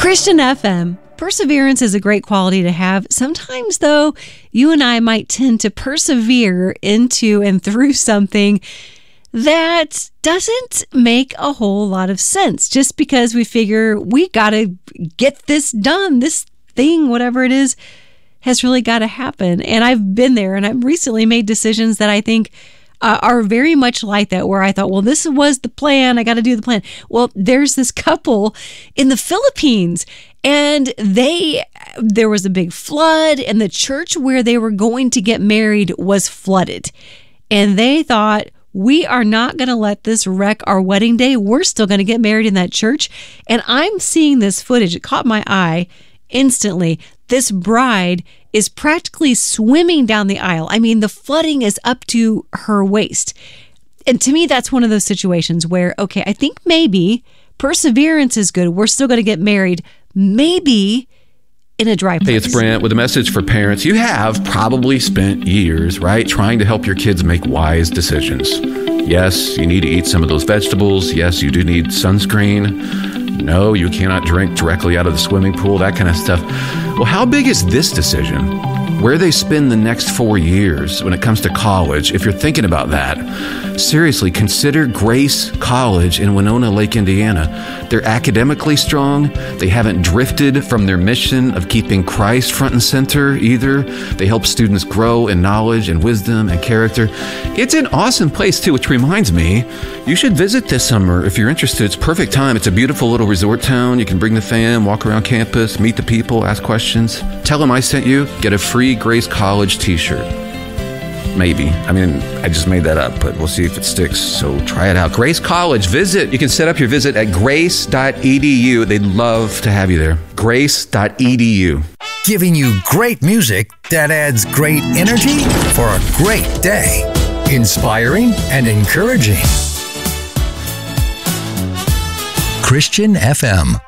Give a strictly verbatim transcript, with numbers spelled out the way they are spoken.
Christian F M. Perseverance is a great quality to have. Sometimes, though, you and I might tend to persevere into and through something that doesn't make a whole lot of sense just because we figure we got to get this done. This thing, whatever it is, has really got to happen. And I've been there, and I've recently made decisions that I think Uh, are very much like that, where I thought, well, this was the plan. I got to do the plan. Well, there's this couple in the Philippines, and they there was a big flood, and the church where they were going to get married was flooded. And they thought, we are not going to let this wreck our wedding day. We're still going to get married in that church. And I'm seeing this footage. It caught my eye instantly. This bride is practically swimming down the aisle. I mean, the flooding is up to her waist. And to me, that's one of those situations where, okay, I think maybe perseverance is good. We're still going to get married. Maybe in a dry place. Hey, it's Brent with a message for parents. You have probably spent years, right, trying to help your kids make wise decisions. Yes, you need to eat some of those vegetables. Yes, you do need sunscreen. No, you cannot drink directly out of the swimming pool, that kind of stuff. Well, how big is this decision? Where they spend the next four years when it comes to college, if you're thinking about that, seriously, consider Grace College in Winona Lake, Indiana. They're academically strong. They haven't drifted from their mission of keeping Christ front and center either. They help students grow in knowledge and wisdom and character. It's an awesome place too, which reminds me, you should visit this summer if you're interested. It's perfect time. It's a beautiful little resort town. You can bring the fam, walk around campus, meet the people, ask questions. Tell them I sent you. Get a free Grace College t-shirt. Maybe. I mean, I just made that up, but we'll see if it sticks. So try it out. Grace College. Visit. You can set up your visit at grace dot e d u. They'd love to have you there. grace dot e d u. Giving you great music that adds great energy for a great day. Inspiring and encouraging. Christian F M.